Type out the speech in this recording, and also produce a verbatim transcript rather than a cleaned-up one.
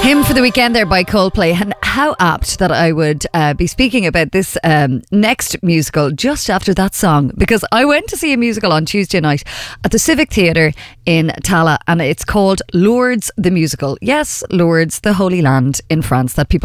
Hymn for the Weekend there by Coldplay. And how apt that I would uh, be speaking about this um, next musical just after that song, because I went to see a musical on Tuesday night at the Civic Theatre in Tallaght, and it's called Lourdes the Musical. Yes, Lourdes, the Holy Land in France that people